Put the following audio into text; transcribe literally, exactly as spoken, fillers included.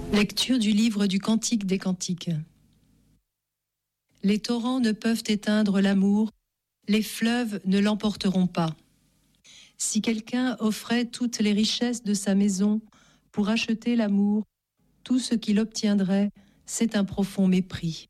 Lecture du livre du Cantique des Cantiques. Les torrents ne peuvent éteindre l'amour, les fleuves ne l'emporteront pas. Si quelqu'un offrait toutes les richesses de sa maison pour acheter l'amour, tout ce qu'il obtiendrait, c'est un profond mépris.